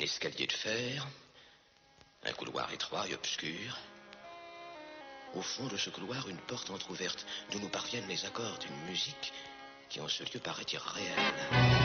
escalier de fer, un couloir étroit et obscur. Au fond de ce couloir, une porte entr'ouverte, d'où nous parviennent les accords d'une musique qui en ce lieu paraît irréelle.